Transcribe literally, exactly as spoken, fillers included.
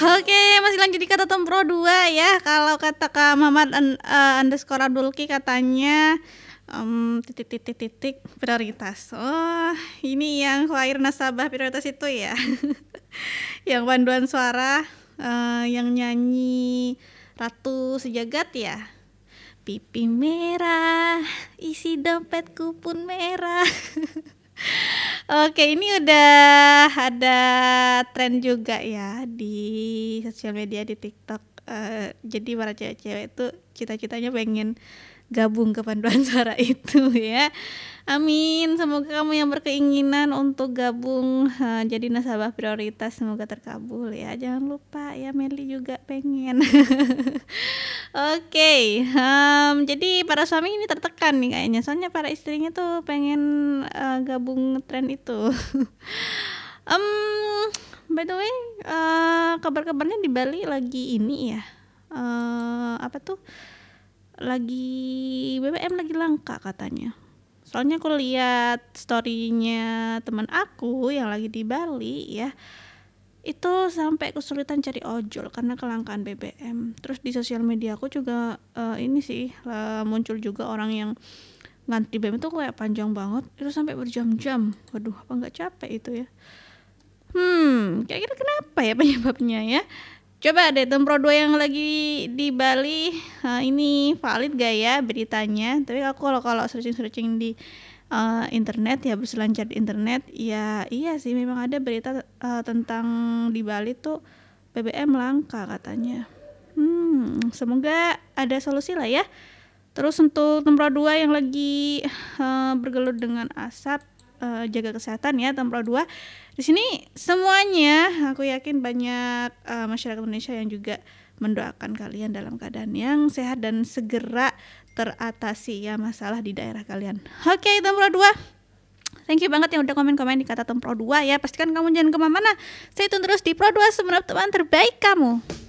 Oke, masih lanjut di Kata Tempro dua ya. Kalau kata Kak Mamat un eee, underscore Abdulki katanya, mmm, titik titik titik, prioritas. Oh, ini yang choir nasabah prioritas itu ya? Yang paduan suara, eee, yang nyanyi Ratu Sejagat ya? Pipi merah, isi dompetku pun merah. Oke, ini udah ada tren juga ya di sosial media, di TikTok, eee, jadi para cewek-cewek itu cita-citanya pengen gabung ke paduan suara itu ya. Amin, semoga kamu yang berkeinginan untuk gabung, eee, jadi nasabah prioritas semoga terkabul ya. Jangan lupa ya Melly juga pengen. Oke, mmm, jadi para suami ini tertekan nih kayaknya, soalnya para istrinya tuh pengen, eee, gabung tren itu. Mmm, by the way, eee, kabar-kabarnya di Bali lagi ini ya, eee, apa tuh, lagi B B M lagi langka katanya. Soalnya aku lihat story-nya temen aku yang lagi di Bali ya, itu sampai kesulitan cari ojol karena kelangkaan B B M. Terus di sosial media aku juga, eee, ini sih, eee, muncul juga orang yang ngantri B B M itu kayak panjang banget, itu sampai berjam-jam. Waduh, apa nggak capek itu ya? Hmm, kira-kira kenapa ya penyebabnya ya? Coba deh Tempro dua yang lagi di Bali, eee, ini valid gak ya beritanya? Tapi aku kalau kalau searching-searching di, eee, internet ya, berselancar di internet, ya iya sih memang ada berita, eee, tentang di Bali tuh B B M langka katanya. Hmm, semoga ada solusi lah ya. Terus untuk Tempro dua yang lagi, eee, bergelut dengan asap, eee, jaga kesehatan ya Tempro dua. Di sini semuanya aku yakin banyak, eee, masyarakat Indonesia yang juga mendoakan kalian dalam keadaan yang sehat dan segera teratasi ya masalah di daerah kalian. Oke Tempro dua, thank you banget yang udah komen-komen di Kata Tempro dua ya. Pastikan kamu jangan kemana-mana, stay tune terus di Pro dua, teman terbaik kamu.